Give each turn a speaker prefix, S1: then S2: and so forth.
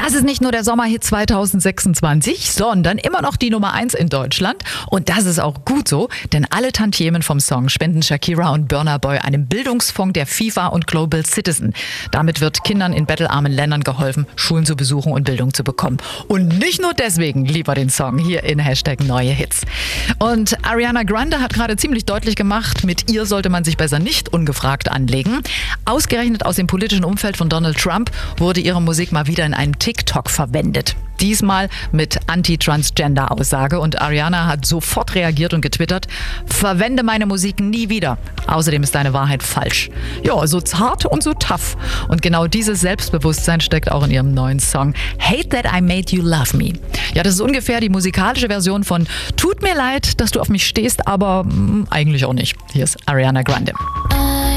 S1: Das ist nicht nur der Sommerhit 2026, sondern immer noch die Nummer 1 in Deutschland. Und das ist auch gut so, denn alle Tantiemen vom Song spenden Shakira und Burna Boy einem Bildungsfonds der FIFA und Global Citizen. Damit wird Kindern in bettelarmen Ländern geholfen, Schulen zu besuchen und Bildung zu bekommen. Und nicht nur deswegen lieber den Song hier in #Neue Hits. Und Ariana Grande hat gerade ziemlich deutlich gemacht, mit ihr sollte man sich besser nicht ungefragt anlegen. Ausgerechnet aus dem politischen Umfeld von Donald Trump wurde ihre Musik mal wieder in einem TikTok verwendet. Diesmal mit Anti-Transgender-Aussage und Ariana hat sofort reagiert und getwittert: Verwende meine Musik nie wieder. Außerdem ist deine Wahrheit falsch. Ja, so zart und so tough. Und genau dieses Selbstbewusstsein steckt auch in ihrem neuen Song Hate That I Made You Love Me. Ja, das ist ungefähr die musikalische Version von Tut mir leid, dass du auf mich stehst, aber eigentlich auch nicht. Hier ist Ariana Grande.